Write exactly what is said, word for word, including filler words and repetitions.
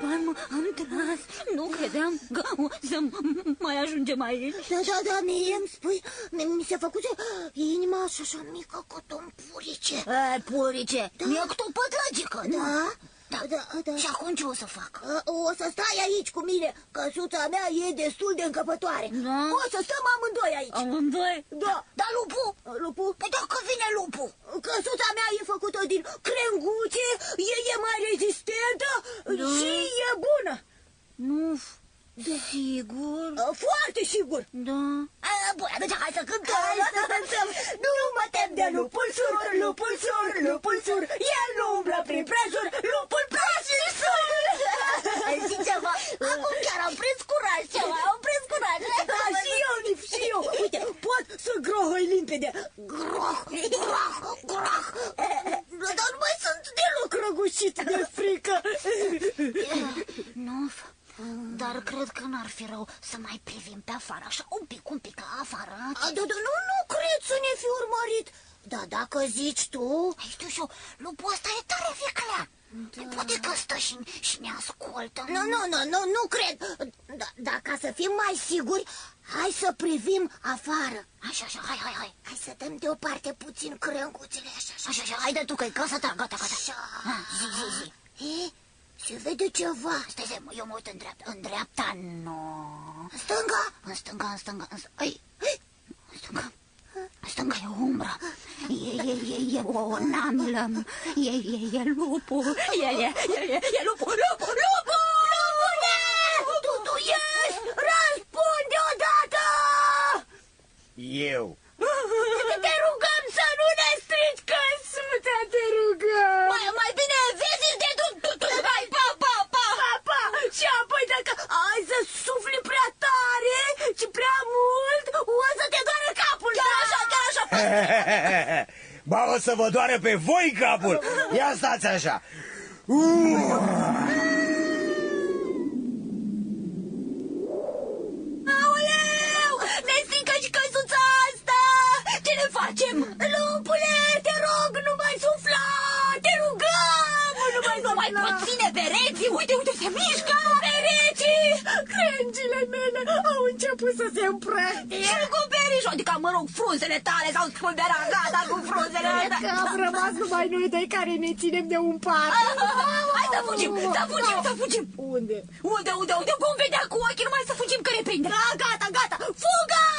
Am, am tras. Nu credeam că o să mai ajungem aici. Da, da, da, mie îmi spui, mi se făcuse inima așa, așa mică cât un purice. E, purice, da. Mi-e cât o pătrăgică, da? Da, da, da. Și acum ce o să fac? O să stai aici cu mine, căsuța mea e destul de încăpătoare. Da? O să stăm amândoi aici. Amândoi? Da. Dar lupul? Lupul? Păi dacă vine lupul? Căsuța mea e făcută din crenguțe, e, e mai rezistentă, da. Și e bună. Nu, da. Sigur? Foarte sigur. Da. A, bun, atunci hai să cântăm. Hai să cântăm. Nu mă tem de lupul sur, lupul sur, lupul sur. El nu umblă prin prejur, lupul prejur sur. Știi ceva? Acum chiar am prins curaj ceva, am prins curaj. Da, și eu, Nif, și eu. Uite, pot să grohăi limpede. Groh, groh, groh. Dar nu mai sunt deloc răgușit de frică. Nu, dar cred că n-ar fi rău să mai privim pe afară, așa un pic, un pic afară. A, da, da, nu, nu cred să ne fi urmărit. Da, dacă zici tu... Ai, știu și eu, lupul ăsta e tare viclean. Da. Poate că stă și, și ne ascultă. Nu, nu, nu, nu, nu cred. Da, da, ca să fim mai siguri, hai să privim afară. Așa, așa, hai, hai, hai. Hai să dăm deoparte puțin crânguțele, așa, așa. Așa, așa, haide tu, că-i casa ta, gata, gata. Așa. Ha, zi, zi, zi. E? Se vede ceva. Stai, stai, eu mă uit în dreapta. În dreapta, nu. În stânga? În stânga, în stânga, în stânga. Ai, în stânga. În stânga e umbră. E, e, e, e o namlă. E, e, e lupul. E, e, e, e, e lupul, lupul, lupul! Lupule! Tu, tu ești? Răspunde odată! Eu. Te rugăm să nu ne strici căsuța, te rugăm! Mai, mai bine vezi de tu, tu, tu, hai, pa, pa, pa! Pa, pa! Și apoi dacă ai să sufli prea tare și prea mult, o să te doară capul! Chiar așa, chiar așa! Ba, o să vă doară pe voi capul! Ia stați așa! Aoleu! Ne strică și căsuța asta! Ce ne facem? Lupule, te rog, nu mai sufla! Te rugăm! Nu mai Nu mai sufla! pot ține pereții! Uite, uite, se mișcă! Pereții! Crengile mele au început să se împrăștie! Și cu perișul, adică, mă rog, frunzele tale s-au spulberat, gata cu frunzele Cred că am rămas numai noi doi care ne ținem de un par. Hai să fugim, să fugim, să fugim! Unde? Unde, unde, unde? Vom vedea cu ochii, numai să fugim că ne prinde! Da, gata, gata! Fugă!